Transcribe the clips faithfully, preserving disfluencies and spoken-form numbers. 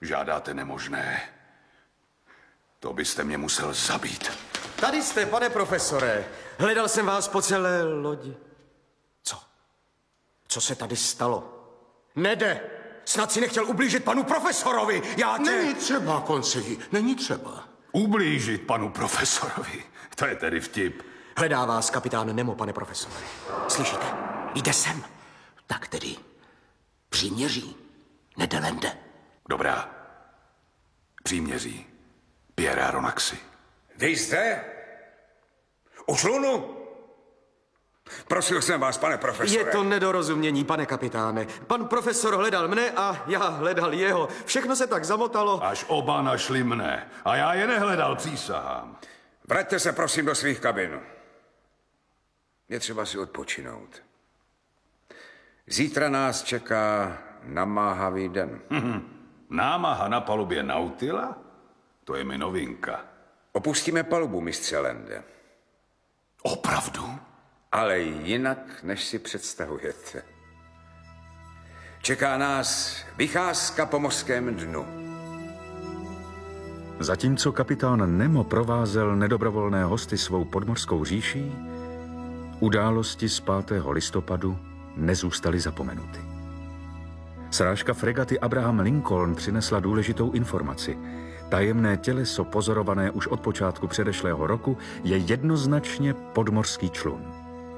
Žádáte nemožné. To byste mě musel zabít. Tady jste, pane profesore. Hledal jsem vás po celé lodi. Co? Co se tady stalo? Nede! Snad si nechtěl ublížit panu profesorovi. Já tě... Není třeba, Conseil, není třeba. Ublížit panu profesorovi? To je tedy vtip. Hledá vás kapitán Nemo, pane profesore. Slyšíte? Jde sem. Tak tedy příměří, Nedelende. Dobrá. Příměří. Pierre Aronnaxi. Vy jste? U člunu? Prosil jsem vás, pane profesore. Je to nedorozumění, pane kapitáne. Pan profesor hledal mne a já hledal jeho. Všechno se tak zamotalo. Až oba našli mne. A já je nehledal, přísahám. Vraťte se prosím do svých kabin. Je třeba si odpočinout. Zítra nás čeká namáhavý den. Námaha na palubě Nautila? To je mi novinka. Opustíme palubu, mistře Lende. Opravdu? Ale jinak, než si představujete. Čeká nás vycházka po mořském dnu. Zatímco kapitán Nemo provázel nedobrovolné hosty svou podmořskou říší, události z pátého listopadu nezůstaly zapomenuty. Srážka fregaty Abraham Lincoln přinesla důležitou informaci. Tajemné těleso pozorované už od počátku předešlého roku je jednoznačně podmořský člun.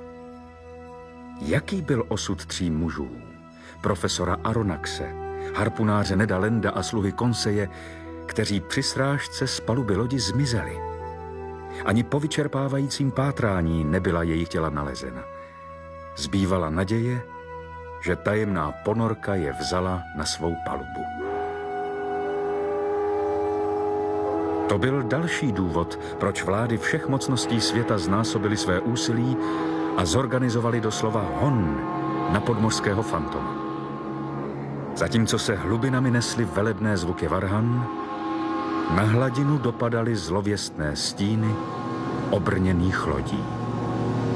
Jaký byl osud tří mužů? Profesora Aronnaxe, harpunáře Neda Landa a sluhy Conseille, kteří při srážce z paluby lodi zmizeli. Ani po vyčerpávajícím pátrání nebyla jejich těla nalezena. Zbývala naděje, že tajemná ponorka je vzala na svou palubu. To byl další důvod, proč vlády všech mocností světa znásobily své úsilí a zorganizovali doslova hon na podmořského fantoma. Zatímco se hlubinami nesly velebné zvuky varhan, na hladinu dopadaly zlověstné stíny obrněných lodí.